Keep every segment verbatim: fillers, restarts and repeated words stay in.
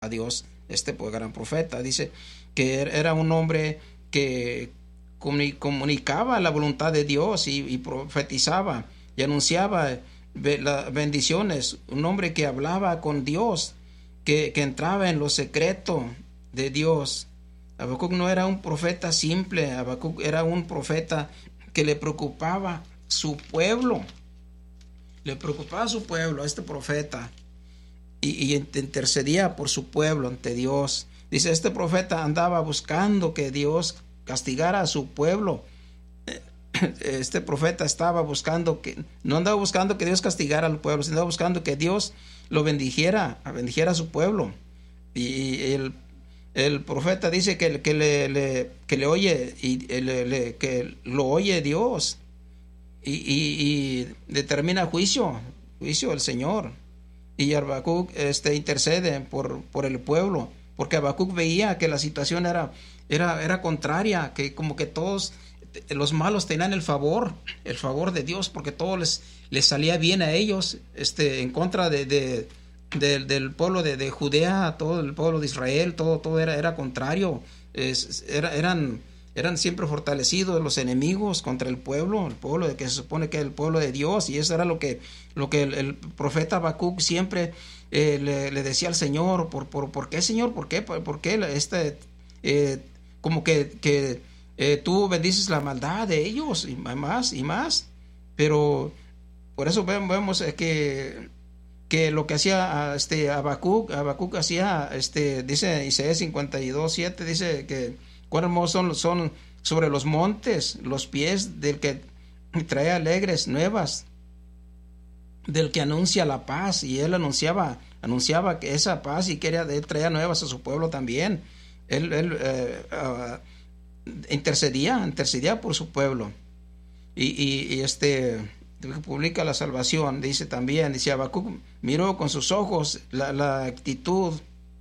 a Dios, este pues, gran profeta. Dice que era un hombre que comunicaba la voluntad de Dios y, y profetizaba y anunciaba las bendiciones, un hombre que hablaba con Dios, que, que entraba en lo secreto de Dios. Habacuc no era un profeta simple, Habacuc era un profeta que le preocupaba su pueblo, le preocupaba a su pueblo, a este profeta, y, y intercedía por su pueblo ante Dios. Dice, este profeta andaba buscando que Dios castigara a su pueblo. Este profeta estaba buscando que, no andaba buscando que Dios castigara al pueblo, sino andaba buscando que Dios lo bendijera, bendijera a su pueblo. Y el, el profeta dice que, que, le, le, que le oye, y le, le, que lo oye Dios, y, y, y determina juicio, juicio del Señor. Y Habacuc este, intercede por, por el pueblo, porque Habacuc veía que la situación era, era, era contraria, que como que todos los malos tenían el favor, el favor de Dios, porque todo les, les salía bien a ellos, este, en contra de, de, de del pueblo de, de Judea, todo el pueblo de Israel, todo, todo era, era contrario, es, era, eran, eran siempre fortalecidos los enemigos contra el pueblo, el pueblo de que se supone que es el pueblo de Dios, y eso era lo que, lo que el, el profeta Habacuc siempre eh, le, le decía al Señor, ¿por, por, por qué, Señor? ¿Por qué? ¿Por, por qué este, eh, como que, que Eh, tú bendices la maldad de ellos y más y más? Pero por eso vemos eh, que, que lo que hacía este Habacuc, Habacuc hacía, este, dice Isaías cincuenta y dos, siete, dice que cuán hermosos son, son sobre los montes los pies del que trae alegres nuevas, del que anuncia la paz. Y él anunciaba, anunciaba que esa paz, y quería, él traía nuevas a su pueblo también. Él, él eh, uh, intercedía, intercedía por su pueblo, y, y, y este publica la salvación. Dice también, dice Habacuc miró con sus ojos la, la actitud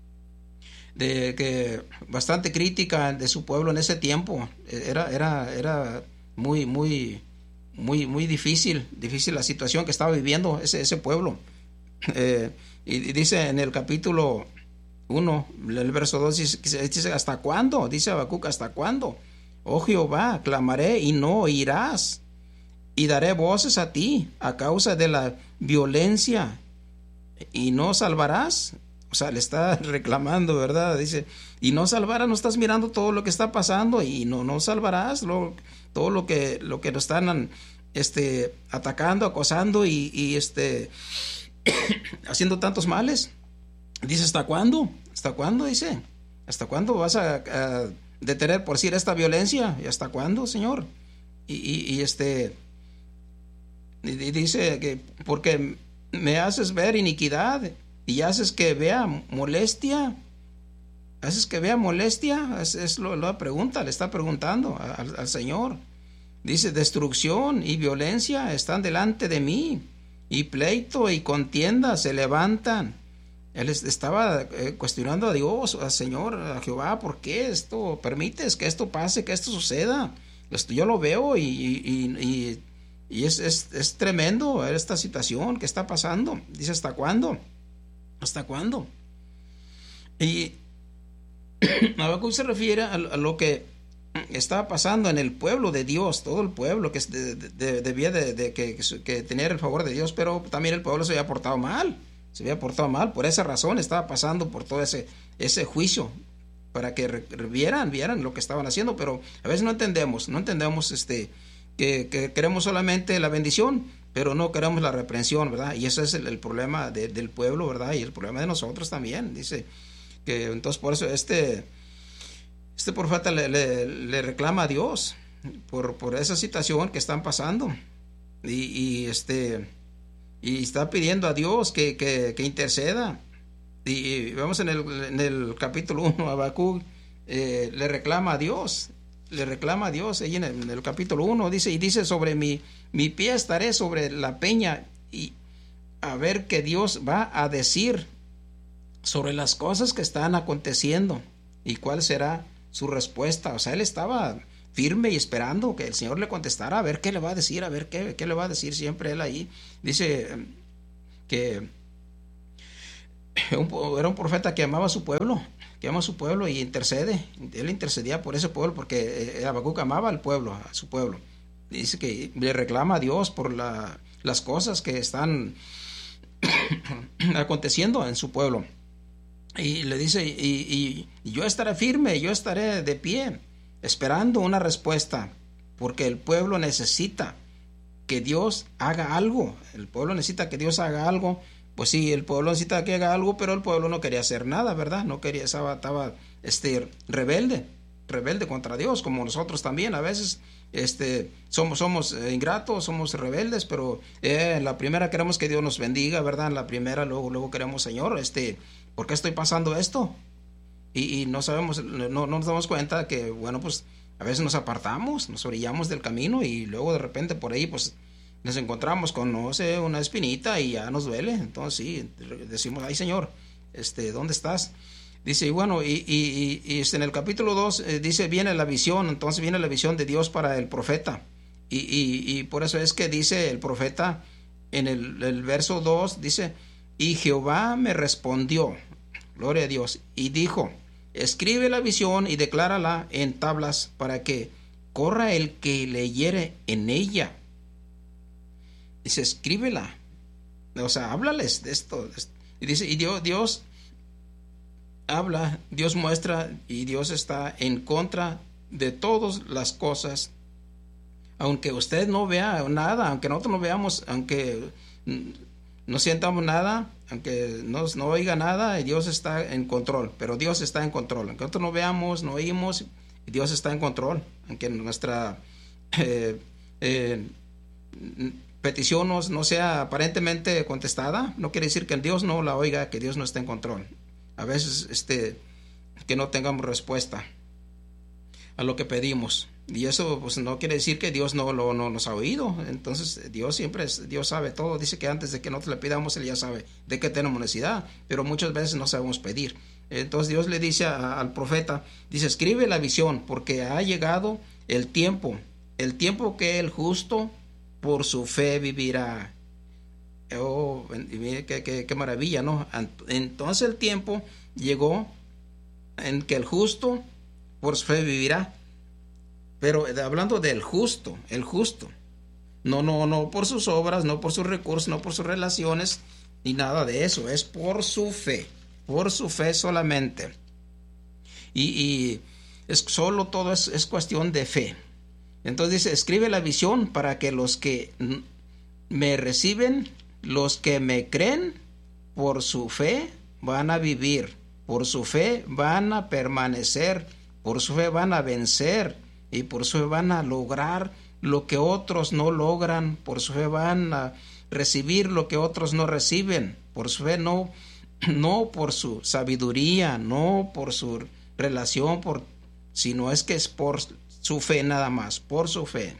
de que bastante crítica de su pueblo en ese tiempo. Era, era, era muy, muy, muy, muy difícil, difícil la situación que estaba viviendo ese, ese pueblo. Eh, y, y dice en el capítulo uno, el verso dos, dice, dice, ¿hasta cuándo? Dice Habacuc, ¿hasta cuándo? Oh Jehová, clamaré y no oirás, y daré voces a ti a causa de la violencia, y no salvarás. O sea, le está reclamando, ¿verdad? Dice, y no salvarás, no estás mirando todo lo que está pasando, y no, no salvarás lo, todo lo que, lo que nos están este, atacando, acosando, y, y este, haciendo tantos males. Dice, ¿hasta cuándo? ¿Hasta cuándo? Dice, ¿hasta cuándo vas a, a detener por decir esta violencia? ¿Y hasta cuándo, Señor? Y, y, y este y, y dice que porque me haces ver iniquidad y haces que vea molestia, haces que vea molestia, es, es lo, la pregunta, le está preguntando al, al Señor. Dice, destrucción y violencia están delante de mí, y pleito y contienda se levantan. Él estaba eh, cuestionando a Dios, al Señor, a Jehová, ¿por qué esto permites que esto pase, que esto suceda? Esto yo lo veo y, y, y, y es, es, es tremendo esta situación que está pasando. Dice, ¿hasta cuándo? ¿Hasta cuándo? Y Habacuc se refiere a, a lo que estaba pasando en el pueblo de Dios, todo el pueblo que de, de, de, debía de, de que, que tener el favor de Dios, pero también el pueblo se había portado mal. Se había portado mal, por esa razón estaba pasando por todo ese, ese juicio, para que re, vieran, vieran lo que estaban haciendo. Pero a veces no entendemos, no entendemos este, que, que queremos solamente la bendición, pero no queremos la reprensión, ¿verdad? Y ese es el, el problema de, del pueblo, ¿verdad? Y el problema de nosotros también. Dice que entonces por eso este, este profeta le, le, le reclama a Dios por, por esa situación que están pasando, y, y este... y está pidiendo a Dios que, que, que interceda. Y, y vemos en el, en el capítulo uno, Habacuc eh, le reclama a Dios, le reclama a Dios, ahí en el, en el capítulo uno, dice, y dice, sobre mi, mi pie estaré sobre la peña, y a ver qué Dios va a decir sobre las cosas que están aconteciendo, y cuál será su respuesta. O sea, él estaba firme y esperando que el Señor le contestara, a ver qué le va a decir, a ver qué, qué le va a decir siempre él ahí. Dice que era un profeta que amaba a su pueblo, que ama a su pueblo y intercede. Él intercedía por ese pueblo porque Habacuc amaba al pueblo, a su pueblo. Dice que le reclama a Dios por la, las cosas que están aconteciendo en su pueblo. Y le dice, y, y, y yo estaré firme, yo estaré de pie, esperando una respuesta, porque el pueblo necesita que Dios haga algo. El pueblo necesita que Dios haga algo. Pues sí, el pueblo necesita que haga algo, pero el pueblo no quería hacer nada, ¿verdad? No quería, estaba, estaba este, rebelde, rebelde contra Dios, como nosotros también. A veces este, somos, somos ingratos, somos rebeldes, pero eh, en la primera queremos que Dios nos bendiga, ¿verdad? En la primera, luego, luego queremos, Señor, este, ¿por qué estoy pasando esto? Y, y no sabemos, no, no nos damos cuenta que, bueno, pues a veces nos apartamos, nos orillamos del camino y luego de repente por ahí, pues nos encontramos con, no sé, una espinita y ya nos duele. Entonces sí, decimos, ay Señor, este, ¿dónde estás? Dice, y bueno, y, y, y, y en el capítulo dos eh, dice, viene la visión, entonces viene la visión de Dios para el profeta. Y, y, y por eso es que dice el profeta en el, el verso dos, dice, y Jehová me respondió, gloria a Dios, y dijo, escribe la visión y declárala en tablas para que corra el que leyere en ella. Dice, escríbela. O sea, háblales de esto. Y dice, y Dios, Dios habla, Dios muestra y Dios está en contra de todas las cosas. Aunque usted no vea nada, aunque nosotros no veamos, aunque no sientamos nada, aunque no, no oiga nada, Dios está en control. Pero Dios está en control. Aunque nosotros no veamos, no oímos, Dios está en control. Aunque nuestra eh, eh, petición no, no sea aparentemente contestada, no quiere decir que Dios no la oiga, que Dios no esté en control. A veces este, que no tengamos respuesta a lo que pedimos, y eso pues no quiere decir que Dios no, lo, no nos ha oído. Entonces Dios siempre es, Dios sabe todo. Dice que antes de que nosotros le pidamos, Él ya sabe de qué tenemos necesidad, pero muchas veces no sabemos pedir. Entonces Dios le dice a, al profeta, dice, escribe la visión, porque ha llegado el tiempo, el tiempo que el justo por su fe vivirá. Oh, mire qué, qué, qué maravilla, ¿no? Entonces el tiempo llegó en que el justo por su fe vivirá. Pero hablando del justo, el justo, no, no, no por sus obras, no por sus recursos, no por sus relaciones, ni nada de eso, es por su fe, por su fe solamente. Y, y es solo todo es, es cuestión de fe. Entonces dice, escribe la visión para que los que me reciben, los que me creen, por su fe van a vivir, por su fe van a permanecer, por su fe van a vencer y por su fe van a lograr lo que otros no logran, por su fe van a recibir lo que otros no reciben, por su fe no, no por su sabiduría, no por su relación, por, sino es que es por su fe nada más, por su fe.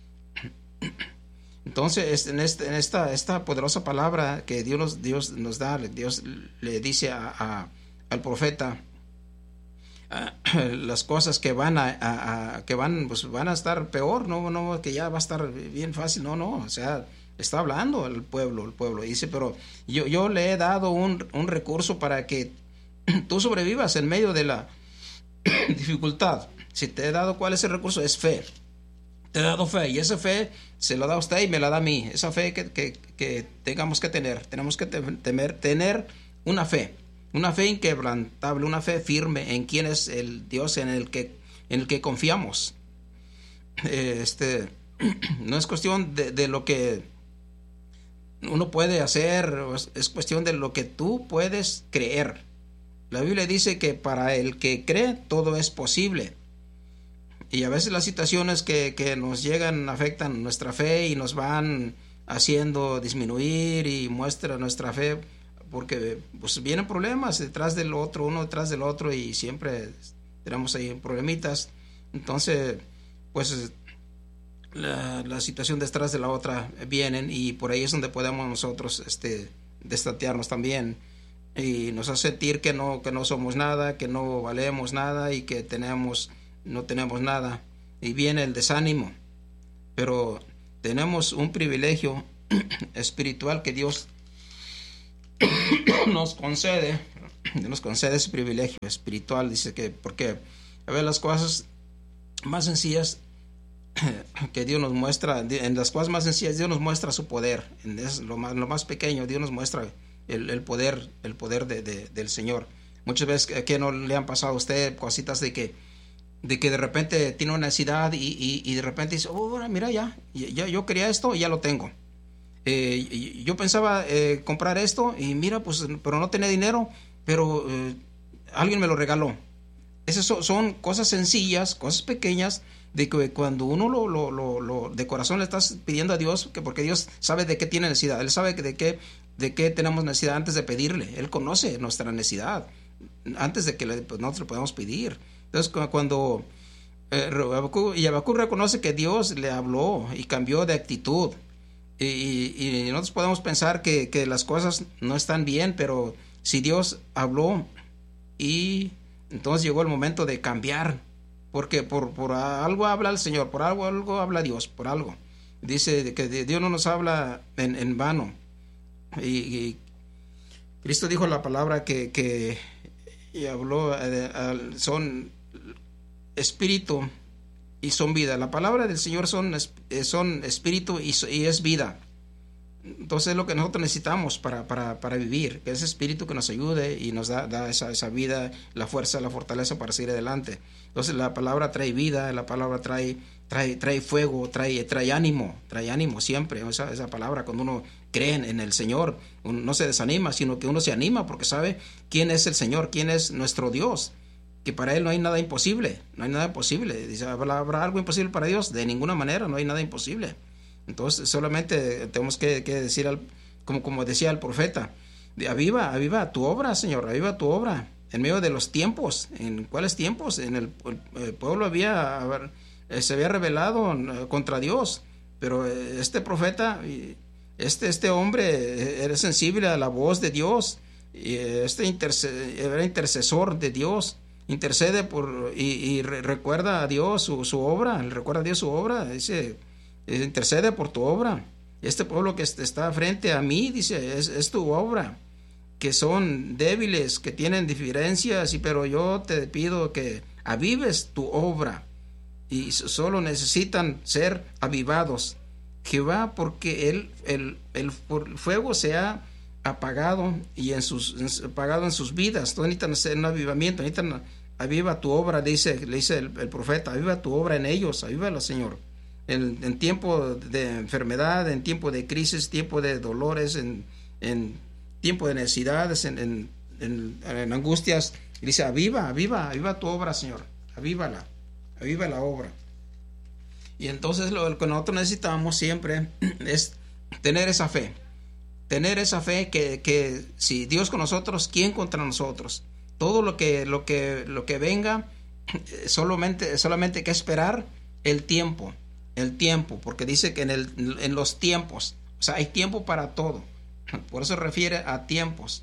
Entonces, en, este, en esta, esta poderosa palabra que Dios nos, Dios nos da, Dios le dice a, a, al profeta a, las cosas que van a, a, a que van, pues van a estar peor, no, no, que ya va a estar bien fácil, no, no, o sea, está hablando el pueblo, el pueblo, dice, pero yo, yo le he dado un, un recurso para que tú sobrevivas en medio de la dificultad. Si te he dado cuál es el recurso, es fe. Te he dado fe y esa fe se la da a usted y me la da a mí. Esa fe que, que, que tengamos que tener. Tenemos que temer, tener una fe. Una fe inquebrantable, una fe firme en quién es el Dios en el que, en el que confiamos. Este, no es cuestión de, de lo que uno puede hacer, es cuestión de lo que tú puedes creer. La Biblia dice que para el que cree todo es posible. Y a veces las situaciones que, que nos llegan afectan nuestra fe y nos van haciendo disminuir y muestra nuestra fe, porque pues vienen problemas detrás del otro, uno detrás del otro, y siempre tenemos ahí problemitas. Entonces, pues la, la situación detrás de la otra vienen, y por ahí es donde podemos nosotros este, destatearnos también. Y nos hace sentir que no, que no somos nada, que no valemos nada y que tenemos... no tenemos nada, y viene el desánimo. Pero tenemos un privilegio espiritual que Dios nos concede, nos concede ese privilegio espiritual. Dice que, porque a ver, las cosas más sencillas que Dios nos muestra, en las cosas más sencillas Dios nos muestra su poder, en lo más, lo más pequeño Dios nos muestra el, el poder, el poder de, de, del Señor. Muchas veces que no le han pasado a usted cositas de que de que de repente tiene una necesidad y, y, y de repente dice, oh, mira, ya, ya yo quería esto y ya lo tengo. Eh, yo pensaba eh, comprar esto y mira, pues, pero no tenía dinero, pero eh, alguien me lo regaló. Esas son, son cosas sencillas, cosas pequeñas, de que cuando uno lo, lo, lo, lo de corazón le estás pidiendo a Dios, que porque Dios sabe de qué tiene necesidad, Él sabe de qué, de qué tenemos necesidad antes de pedirle, Él conoce nuestra necesidad antes de que le, pues, nosotros le podamos pedir. Entonces cuando eh, y Habacuc reconoce que Dios le habló y cambió de actitud, y, y, y nosotros podemos pensar que, que las cosas no están bien, pero si Dios habló, y entonces llegó el momento de cambiar, porque por, por algo habla el Señor, por algo, algo habla Dios, por algo. Dice que Dios no nos habla en, en vano. Y, y Cristo dijo la palabra que, que y habló, eh, son espíritu y son vida. La palabra del Señor son, son espíritu y, y es vida. Entonces es lo que nosotros necesitamos para, para, para vivir, que ese espíritu que nos ayude y nos da, da esa, esa vida, la fuerza, la fortaleza para seguir adelante. Entonces la palabra trae vida, la palabra trae, trae, trae fuego, trae, trae ánimo, trae ánimo siempre. Esa, esa palabra, cuando uno cree en el Señor, uno no se desanima, sino que uno se anima porque sabe quién es el Señor, quién es nuestro Dios, que para Él no hay nada imposible, no hay nada imposible. Dice, ¿habrá algo imposible para Dios? De ninguna manera, no hay nada imposible. Entonces solamente tenemos que, que decir, al, como, como decía el profeta, aviva, aviva tu obra, Señor, aviva tu obra en medio de los tiempos. ¿En cuáles tiempos? En el, el pueblo había, se había rebelado contra Dios, pero este profeta, este, este hombre era sensible a la voz de Dios, y este interce, era intercesor de Dios, intercede por y, y recuerda a Dios su, su obra, recuerda a Dios su obra, dice, intercede por tu obra. Este pueblo que está frente a mí, dice, es, es tu obra, que son débiles, que tienen diferencias, y pero yo te pido que avives tu obra, y solo necesitan ser avivados, Jehová, porque el, el, el fuego se ha apagado y en sus en, apagado en sus vidas. Todos necesitan hacer un avivamiento, necesitan aviva tu obra, dice, le dice el, el profeta, aviva tu obra en ellos, avívala, Señor. En, en tiempo de enfermedad, en tiempo de crisis, tiempo de dolores, en, en tiempo de necesidades, en, en, en, en angustias, dice, aviva, aviva, aviva tu obra, Señor, avívala, aviva la obra. Y entonces lo, lo que nosotros necesitamos siempre es tener esa fe, tener esa fe que, que si Dios con nosotros, ¿quién contra nosotros? Todo lo que, lo que, lo que venga, solamente, solamente hay que esperar el tiempo, el tiempo, porque dice que en, el, en los tiempos, o sea, hay tiempo para todo, por eso refiere a tiempos,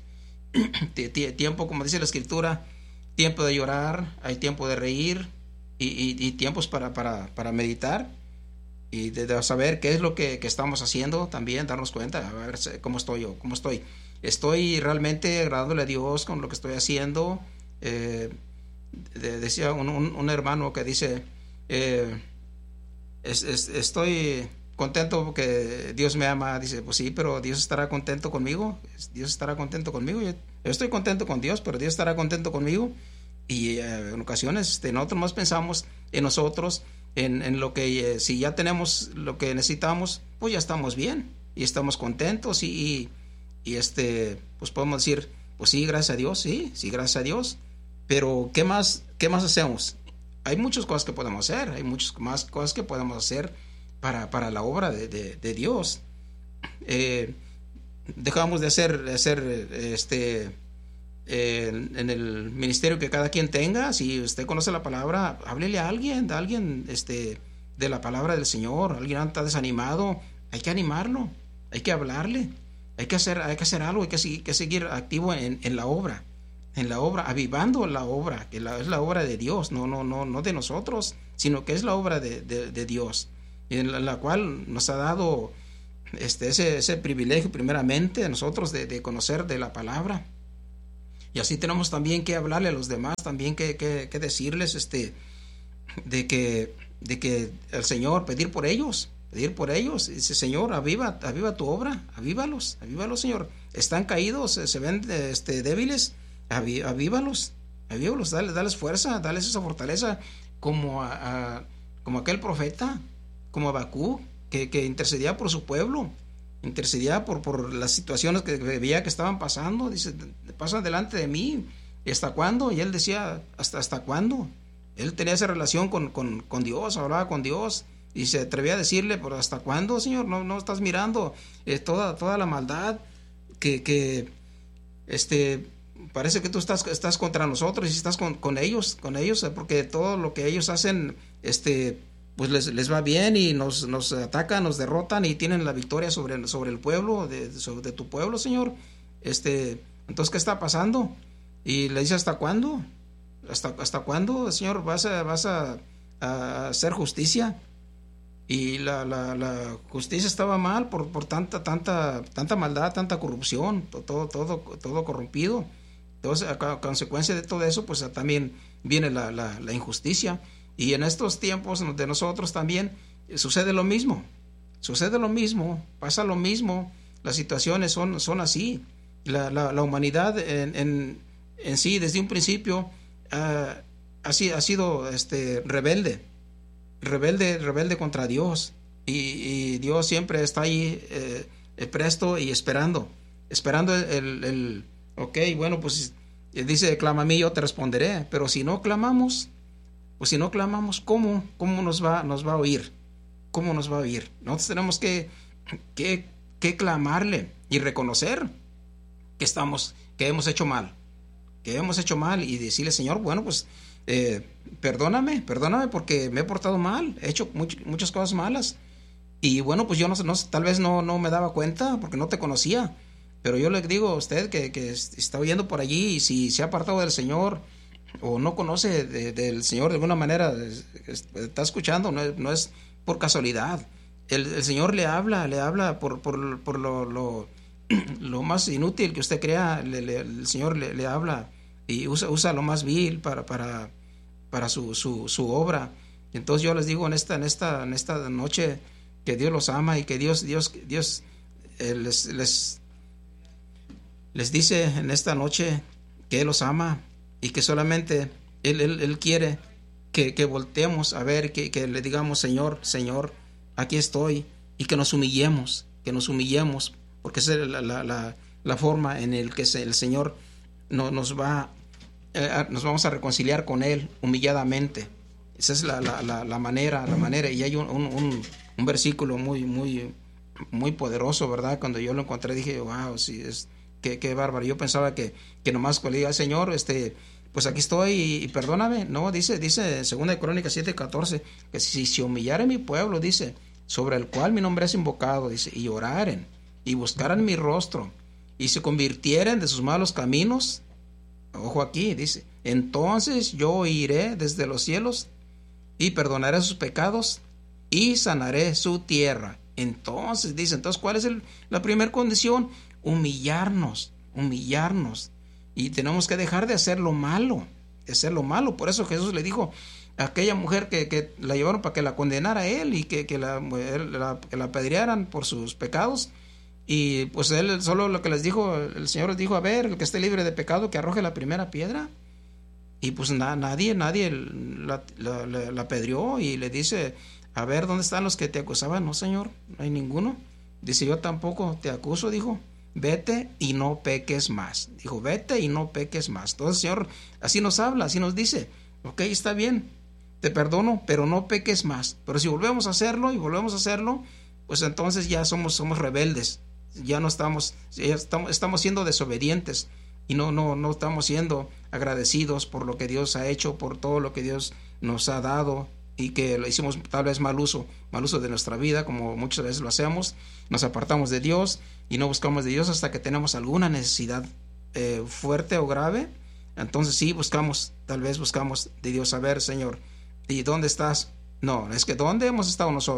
tiempo, como dice la Escritura, tiempo de llorar, hay tiempo de reír, y, y, y tiempos para, para, para meditar, y de, de saber qué es lo que, que estamos haciendo, también darnos cuenta, a ver cómo estoy yo, cómo estoy, estoy realmente agradándole a Dios con lo que estoy haciendo. Eh, de, decía un, un, un hermano que dice, eh, es, es, estoy contento porque Dios me ama. Dice, pues sí, pero Dios estará contento conmigo, Dios estará contento conmigo, yo, yo estoy contento con Dios, pero Dios estará contento conmigo. Y eh, en ocasiones este, nosotros más pensamos en nosotros, en, en lo que eh, si ya tenemos lo que necesitamos, pues ya estamos bien y estamos contentos, y, y, y este pues podemos decir, pues sí, gracias a Dios, sí, sí, gracias a Dios, pero ¿qué más, qué más hacemos? Hay muchas cosas que podemos hacer, hay muchas más cosas que podemos hacer para, para la obra de, de, de Dios. Eh, dejamos de hacer, de hacer este Eh, en el ministerio que cada quien tenga. Si usted conoce la palabra, háblele a alguien, a alguien este, de la palabra del Señor. Alguien está desanimado, hay que animarlo, hay que hablarle, hay que hacer, hay que hacer algo, hay que seguir, que seguir activo en, en la obra, en la obra, avivando la obra, que la, es la obra de Dios, no, no, no, no de nosotros, sino que es la obra de, de, de Dios, en la, la cual nos ha dado este, ese, ese privilegio primeramente de nosotros de, de conocer de la palabra. Y así tenemos también que hablarle a los demás, también que, que, que decirles este, de que, de que el Señor, pedir por ellos, pedir por ellos. Dice, Señor, aviva, aviva tu obra, avívalos, avívalos, Señor. Están caídos, se, se ven este, débiles, aví, avívalos, avívalos, dale, dales fuerza, dales esa fortaleza, como a, a como aquel profeta, como Habacuc, que, que intercedía por su pueblo, intercedía por, por las situaciones que veía que estaban pasando. Dice, pasan delante de mí, ¿y hasta cuándo? Y él decía, ¿hasta, hasta cuándo? Él tenía esa relación con, con, con Dios, hablaba con Dios, y se atrevía a decirle, pero ¿hasta cuándo, Señor? No, no estás mirando eh, toda, toda la maldad que, que este, parece que tú estás, estás contra nosotros y estás con, con ellos, con ellos, porque todo lo que ellos hacen, este, pues les, les va bien y nos, nos atacan, nos derrotan y tienen la victoria sobre, sobre el pueblo, de, sobre tu pueblo, Señor. Este, entonces, ¿qué está pasando? Y le dice, ¿hasta cuándo? ¿Hasta, hasta cuándo, Señor, vas a, vas a, a hacer justicia? Y la, la, la justicia estaba mal por, por tanta, tanta, tanta maldad, tanta corrupción, todo, todo, todo corrompido. Entonces, a, a consecuencia de todo eso, pues también viene la, la, la injusticia. Y en estos tiempos de nosotros también sucede lo mismo, sucede lo mismo, pasa lo mismo, las situaciones son, son así. La, la, la humanidad en, en, en sí, desde un principio, uh, ha, ha sido este, rebelde, rebelde, rebelde contra Dios. Y, y Dios siempre está ahí eh, presto y esperando, esperando el, el, el, ok, bueno, pues dice, clama a mí, yo te responderé, pero si no clamamos, pues si no clamamos, ¿cómo, cómo nos va, nos va a oír? ¿Cómo nos va a oír? Nosotros tenemos que, que, que clamarle y reconocer que estamos, que hemos hecho mal, que hemos hecho mal y decirle, Señor, bueno, pues eh, perdóname, perdóname porque me he portado mal, he hecho much, muchas cosas malas. Y bueno, pues yo no, no tal vez no, no me daba cuenta porque no te conocía, pero yo le digo a usted que, que está oyendo por allí y si se ha apartado del Señor o no conoce de, del Señor de alguna manera, está escuchando, no es, no es por casualidad. El, el Señor le habla, le habla por, por, por lo, lo, lo más inútil que usted crea, le, le, el Señor le, le habla y usa, usa lo más vil para, para, para su, su, su obra. Entonces yo les digo en esta, en esta, en esta noche que Dios los ama y que Dios, Dios, Dios eh, les, les, les dice en esta noche que Él los ama y que solamente Él, él, él quiere que, que volteemos a ver, que, que le digamos, Señor, Señor, aquí estoy, y que nos humillemos, que nos humillemos, porque esa es la, la, la, la forma en el que el Señor no, nos va, eh, nos vamos a reconciliar con Él humilladamente. Esa es la, la, la, la manera, la manera, y hay un, un, un, un versículo muy, muy, muy poderoso, ¿verdad? Cuando yo lo encontré dije, wow, sí, es Qué, qué bárbaro. Yo pensaba que, que nomás le diga, Señor, este, pues aquí estoy y, y perdóname. No, dice, dice segunda de Crónicas siete catorce, que si se humillare mi pueblo, dice, sobre el cual mi nombre es invocado, dice, y oraren, y buscaran mi rostro, y se convirtieren de sus malos caminos, ojo aquí, dice, entonces yo iré desde los cielos, y perdonaré sus pecados, y sanaré su tierra. Entonces, dice, entonces, ¿cuál es el, la primera condición? Humillarnos, humillarnos. Y tenemos que dejar de hacer lo malo, de hacer lo malo. Por eso Jesús le dijo a aquella mujer que, que la llevaron para que la condenara a él y que, que, la, la, que la apedrearan por sus pecados. Y pues él solo lo que les dijo, el Señor les dijo, a ver, el que esté libre de pecado, que arroje la primera piedra. Y pues na, nadie, nadie la, la, la, la apedreó y le dice, a ver, ¿dónde están los que te acusaban? No, Señor, no hay ninguno. Dice, yo tampoco te acuso, dijo. Vete y no peques más. Dijo, vete y no peques más. Entonces, Señor, así nos habla, así nos dice, ok, está bien, te perdono, pero no peques más. Pero si volvemos a hacerlo y volvemos a hacerlo, pues entonces ya somos, somos rebeldes. Ya no estamos, ya estamos, estamos siendo desobedientes y no, no, no estamos siendo agradecidos por lo que Dios ha hecho, por todo lo que Dios nos ha dado y que lo hicimos tal vez mal uso, mal uso de nuestra vida, como muchas veces lo hacemos. Nos apartamos de Dios y no buscamos de Dios hasta que tenemos alguna necesidad eh, fuerte o grave. Entonces sí buscamos, tal vez buscamos de Dios. A ver, Señor, ¿y dónde estás? No, es que ¿dónde hemos estado nosotros?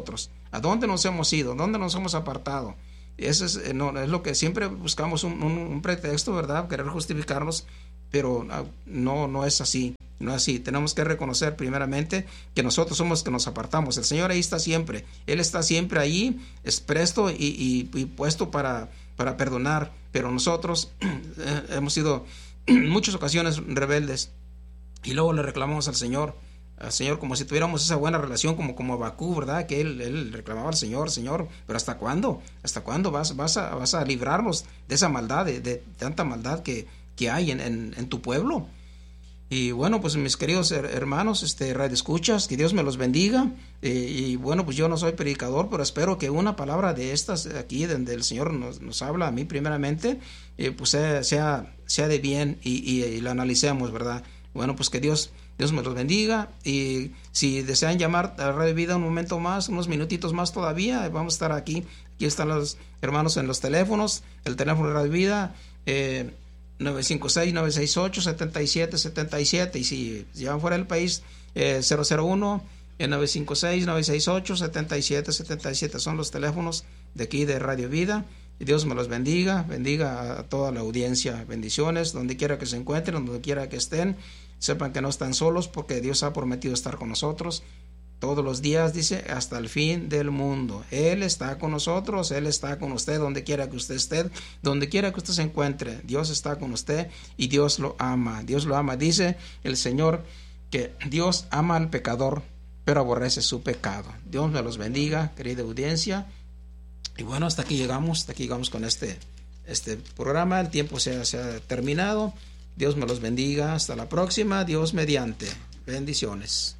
¿A dónde nos hemos ido? ¿Dónde nos hemos apartado? Eso es, no, es lo que siempre buscamos, un, un, un pretexto, ¿verdad? Querer justificarnos, pero no, no es así. No es así. Tenemos que reconocer primeramente que nosotros somos los que nos apartamos. El Señor ahí está siempre. Él está siempre ahí, es presto y, y, y puesto para, para perdonar. Pero nosotros hemos sido en muchas ocasiones rebeldes y luego le reclamamos al Señor, al Señor como si tuviéramos esa buena relación como, como Abacú, ¿verdad? Que él, él reclamaba al Señor, Señor, pero ¿hasta cuándo? ¿Hasta cuándo vas, vas, a, vas a librarnos de esa maldad, de, de tanta maldad que, que hay en, en, en tu pueblo? Y bueno, pues mis queridos hermanos, este, radio escuchas, que Dios me los bendiga. Eh, y bueno, pues yo no soy predicador, pero espero que una palabra de estas aquí, donde el Señor nos, nos habla a mí primeramente, eh, pues sea, sea, sea de bien y, y, y la analicemos, ¿verdad? Bueno, pues que Dios, Dios me los bendiga. Y si desean llamar a Radio Vida un momento más, unos minutitos más todavía, vamos a estar aquí. Aquí están los hermanos en los teléfonos, el teléfono de Radio Vida, eh, nueve cinco seis, nueve seis ocho, siete siete siete siete, y si llevan fuera del país, eh, cero cero uno, nueve cinco seis, nueve seis ocho, siete siete siete siete son los teléfonos de aquí de Radio Vida. Y Dios me los bendiga, bendiga a toda la audiencia, bendiciones donde quiera que se encuentren, donde quiera que estén, sepan que no están solos porque Dios ha prometido estar con nosotros todos los días, dice, hasta el fin del mundo. Él está con nosotros, Él está con usted donde quiera que usted esté, donde quiera que usted se encuentre. Dios está con usted y Dios lo ama. Dios lo ama. Dice el Señor que Dios ama al pecador, pero aborrece su pecado. Dios me los bendiga, querida audiencia. Y bueno, hasta aquí llegamos, hasta aquí llegamos con este, este programa. El tiempo se ha, se ha terminado. Dios me los bendiga. Hasta la próxima. Dios mediante. Bendiciones.